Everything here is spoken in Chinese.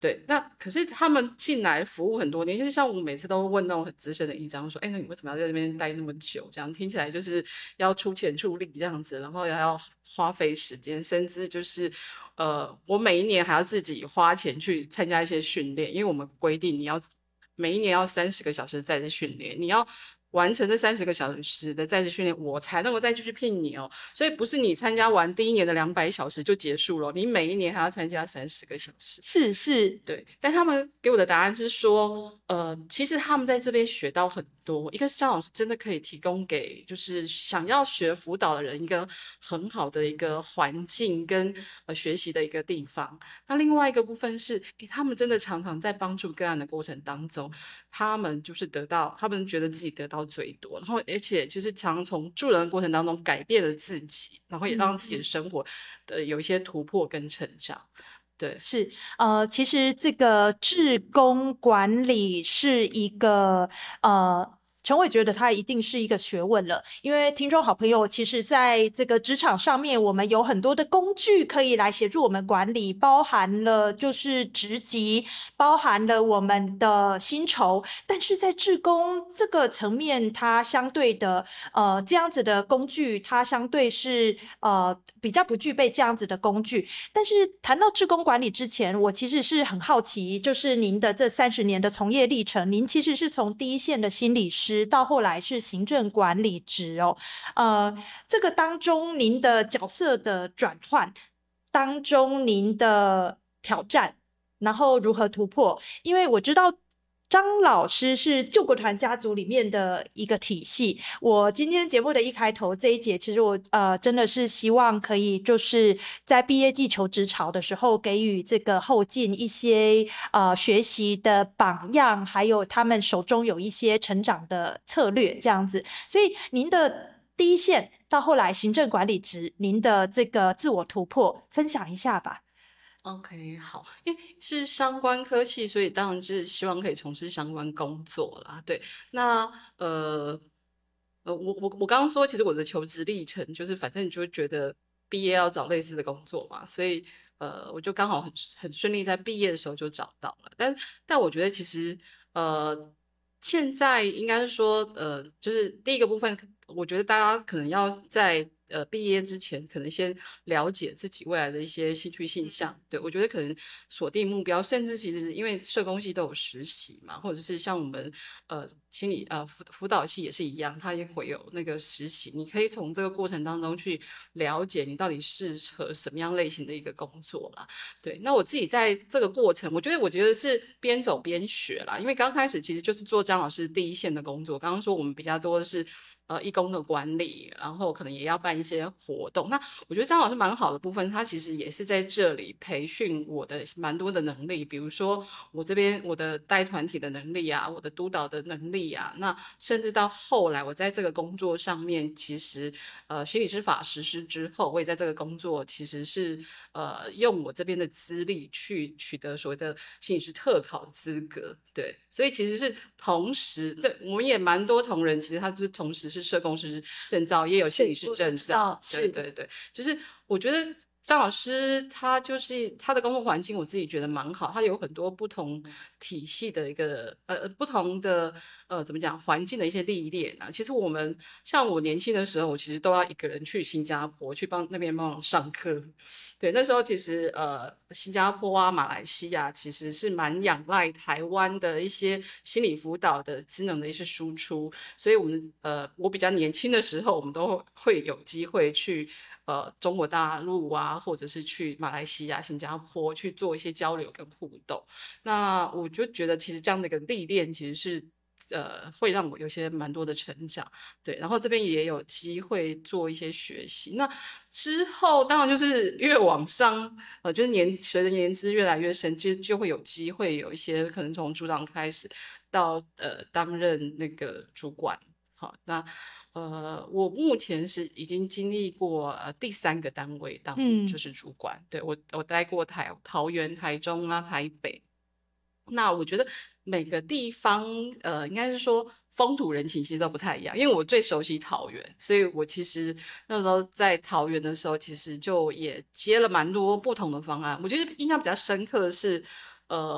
对，那可是他们进来服务很多年，就是像我每次都问那种很资深的议长说，哎，那你为什么要在这边待那么久？这样听起来就是要出钱出力这样子，然后要花费时间，甚至就是我每一年还要自己花钱去参加一些训练，因为我们规定你要每一年要30个小时的在职训练，你要完成这30个小时的在职训练，我才能够再继续聘你哦。所以不是你参加完第一年的200小时就结束了，你每一年还要参加30个小时。 是是， 对，但他们给我的答案是说，其实他们在这边学到很多。一个是张老师真的可以提供给就是想要学辅导的人一个很好的一个环境跟学习的一个地方。那另外一个部分是，他们真的常常在帮助个案的过程当中，他们就是他们觉得自己得到最多，然后而且就是常常从助人的过程当中改变了自己，然后也让自己的生活有一些突破跟成长。对。 是，其实这个志工管理是一个陈伟觉得它一定是一个学问了，因为听众好朋友，其实在这个职场上面，我们有很多的工具可以来协助我们管理，包含了就是职级，包含了我们的薪酬，但是在志工这个层面，它相对的这样子的工具，它相对是比较不具备这样子的工具。但是谈到志工管理之前，我其实是很好奇，就是您的这30年的从业历程，您其实是从第一线的心理师到后来是行政管理职哦，这个当中您的角色的转换当中，您的挑战，然后如何突破？因为我知道张老师是救国团家族里面的一个体系。我今天节目的一开头这一节，其实我真的是希望可以就是在毕业季求职潮的时候，给予这个后进一些学习的榜样，还有他们手中有一些成长的策略这样子。所以您的第一线到后来行政管理职，您的这个自我突破，分享一下吧。 OK，好，因为是相关科系，所以当然是希望可以从事相关工作啦。对，那我刚刚说，其实我的求职历程就是，反正你就会觉得毕业要找类似的工作嘛，所以我就刚好很顺利，在毕业的时候就找到了。但我觉得其实现在应该是说就是第一个部分，我觉得大家可能要在毕业之前，可能先了解自己未来的一些兴趣倾向。对，我觉得可能锁定目标，甚至其实因为社工系都有实习嘛，或者是像我们心理辅导系也是一样，它也会有那个实习。你可以从这个过程当中去了解你到底适合什么样类型的一个工作啦。对，那我自己在这个过程，我觉得是边走边学啦，因为刚开始其实就是做张老师第一线的工作。刚刚说我们比较多的是义工的管理，然后可能也要办一些活动。那我觉得张老师蛮好的部分，他其实也是在这里培训我的蛮多的能力，比如说我这边我的带团体的能力啊，我的督导的能力啊，那甚至到后来我在这个工作上面，其实心理师法实施之后，我也在这个工作其实是用我这边的资历去取得所谓的心理师特考资格。对，所以其实是同时，对，我们也蛮多同仁，其实他就是同时是社工师证照，也有心理师证照。对对对，就是我觉得张老师他就是他的工作环境，我自己觉得蛮好，他有很多不同体系的一个不同的怎么讲环境的一些历练啊。其实我们像我年轻的时候，我其实都要一个人去新加坡去那边帮忙上课。对，那时候其实新加坡啊、马来西亚其实是蛮仰赖台湾的一些心理辅导的职能的一些输出，所以我比较年轻的时候，我们都会有机会去中国大陆啊，或者是去马来西亚、新加坡去做一些交流跟互动。那我就觉得其实这样的一个历练，其实是会让我有些蛮多的成长。对，然后这边也有机会做一些学习。那之后当然就是越往上，就是随着年资越来越深，就会有机会有一些可能从组长开始到担任那个主管。好，那我目前是已经经历过第3个单位当就嗯。 是主管。对，我待过桃园、台中啊、台北。那我觉得每个地方，应该是说风土人情其实都不太一样。因为我最熟悉桃园，所以我其实那时候在桃园的时候，其实就也接了蛮多不同的方案。我觉得印象比较深刻的是，